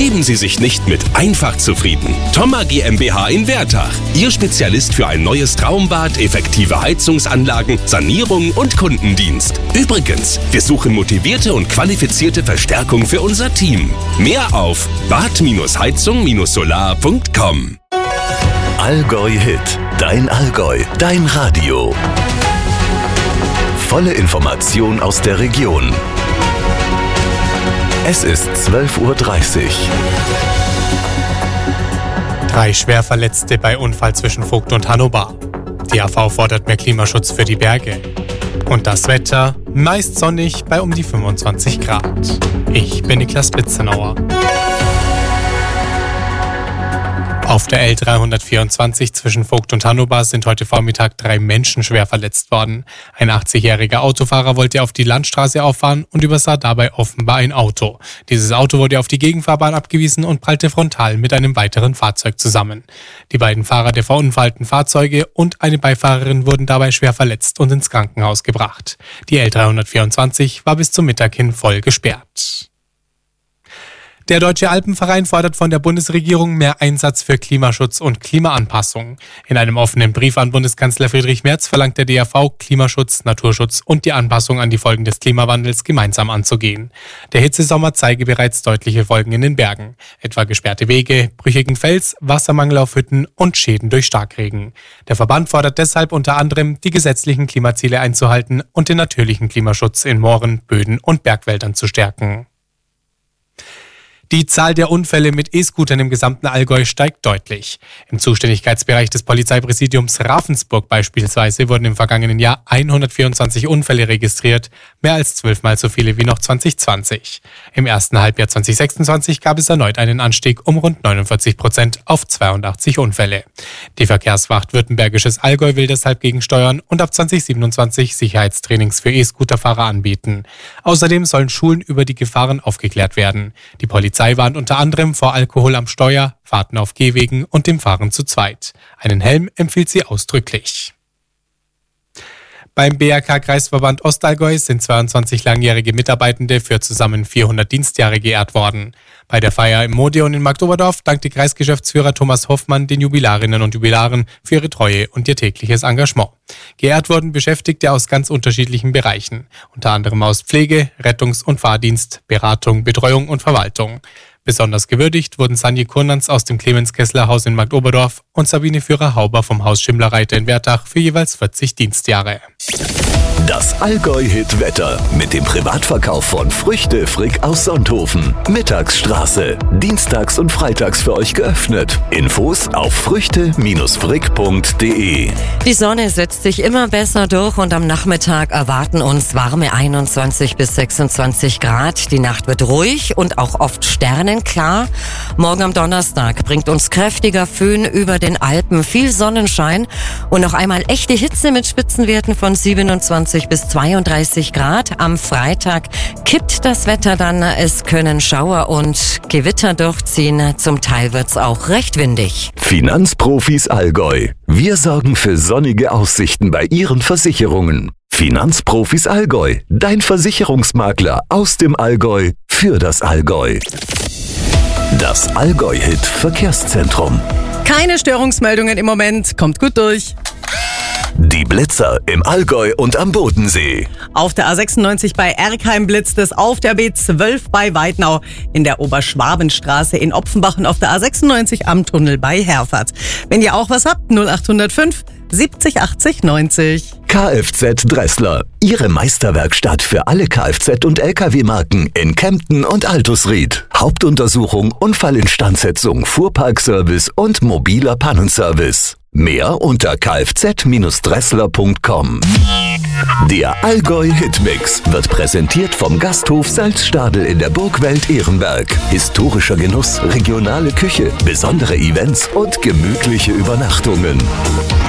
Geben Sie sich nicht mit einfach zufrieden. Thoma GmbH in Wertach. Ihr Spezialist für ein neues Traumbad, effektive Heizungsanlagen, Sanierung und Kundendienst. Übrigens, wir suchen motivierte und qualifizierte Verstärkung für unser Team. Mehr auf bad-heizung-solar.com. Allgäu Hit. Dein Allgäu. Dein Radio. Volle Information aus der Region. Es ist 12:30 Uhr. 3 Schwerverletzte bei Unfall zwischen Vogt und Hannover. Die AV fordert mehr Klimaschutz für die Berge. Und das Wetter meist sonnig bei um die 25 Grad. Ich bin Niklas Bitzenauer. Auf der L324 zwischen Vogt und Hannover sind heute Vormittag 3 Menschen schwer verletzt worden. Ein 80-jähriger Autofahrer wollte auf die Landstraße auffahren und übersah dabei offenbar ein Auto. Dieses Auto wurde auf die Gegenfahrbahn abgewiesen und prallte frontal mit einem weiteren Fahrzeug zusammen. Die beiden Fahrer der verunfallten Fahrzeuge und eine Beifahrerin wurden dabei schwer verletzt und ins Krankenhaus gebracht. Die L324 war bis zum Mittag hin voll gesperrt. Der Deutsche Alpenverein fordert von der Bundesregierung mehr Einsatz für Klimaschutz und Klimaanpassung. In einem offenen Brief an Bundeskanzler Friedrich Merz verlangt der DAV, Klimaschutz, Naturschutz und die Anpassung an die Folgen des Klimawandels gemeinsam anzugehen. Der Hitzesommer zeige bereits deutliche Folgen in den Bergen, etwa gesperrte Wege, brüchigen Fels, Wassermangel auf Hütten und Schäden durch Starkregen. Der Verband fordert deshalb unter anderem, die gesetzlichen Klimaziele einzuhalten und den natürlichen Klimaschutz in Mooren, Böden und Bergwäldern zu stärken. Die Zahl der Unfälle mit E-Scootern im gesamten Allgäu steigt deutlich. Im Zuständigkeitsbereich des Polizeipräsidiums Ravensburg beispielsweise wurden im vergangenen Jahr 124 Unfälle registriert, mehr als 12-mal so viele wie noch 2020. Im ersten Halbjahr 2026 gab es erneut einen Anstieg um rund 49% auf 82 Unfälle. Die Verkehrswacht Württembergisches Allgäu will deshalb gegensteuern und ab 2027 Sicherheitstrainings für E-Scooterfahrer anbieten. Außerdem sollen Schulen über die Gefahren aufgeklärt werden. Die Polizei warnt unter anderem vor Alkohol am Steuer, Fahrten auf Gehwegen und dem Fahren zu zweit. Einen Helm empfiehlt sie ausdrücklich. Beim BRK-Kreisverband Ostallgäu sind 22 langjährige Mitarbeitende für zusammen 400 Dienstjahre geehrt worden. Bei der Feier im Modeon in Marktoberdorf dankte Kreisgeschäftsführer Thomas Hoffmann den Jubilarinnen und Jubilaren für ihre Treue und ihr tägliches Engagement. Geehrt wurden Beschäftigte aus ganz unterschiedlichen Bereichen, unter anderem aus Pflege, Rettungs- und Fahrdienst, Beratung, Betreuung und Verwaltung. Besonders gewürdigt wurden Sanje Kurnans aus dem Clemens-Kessler-Haus in Marktoberdorf und Sabine Führer-Hauber vom Haus Schimmlerreiter in Wertach für jeweils 40 Dienstjahre. Das Allgäu-Hit-Wetter mit dem Privatverkauf von Früchte Frick aus Sonthofen. Mittagsstraße. Dienstags und freitags für euch geöffnet. Infos auf früchte-frick.de. Die Sonne setzt sich immer besser durch und am Nachmittag erwarten uns warme 21 bis 26 Grad. Die Nacht wird ruhig und auch oft sternenklar. Morgen am Donnerstag bringt uns kräftiger Föhn über den Alpen, viel Sonnenschein und noch einmal echte Hitze mit Spitzenwerten von 27 bis 32 Grad. Am Freitag kippt das Wetter dann. Es können Schauer und Gewitter durchziehen. Zum Teil wird's auch recht windig. Finanzprofis Allgäu. Wir sorgen für sonnige Aussichten bei Ihren Versicherungen. Finanzprofis Allgäu. Dein Versicherungsmakler aus dem Allgäu für das Allgäu. Das Allgäu-Hit Verkehrszentrum. Keine Störungsmeldungen im Moment. Kommt gut durch. Die Blitzer im Allgäu und am Bodensee. Auf der A96 bei Erkheim blitzt es, auf der B12 bei Weidnau, in der Oberschwabenstraße in Opfenbach und auf der A96 am Tunnel bei Herford. Wenn ihr auch was habt, 0805 70 80 90. Kfz Dressler. Ihre Meisterwerkstatt für alle Kfz- und Lkw-Marken in Kempten und Altusried. Hauptuntersuchung, Unfallinstandsetzung, Fuhrparkservice und mobiler Pannenservice. Mehr unter kfz-dressler.com. Der Allgäu-Hitmix wird präsentiert vom Gasthof Salzstadel in der Burgwelt Ehrenberg. Historischer Genuss, regionale Küche, besondere Events und gemütliche Übernachtungen.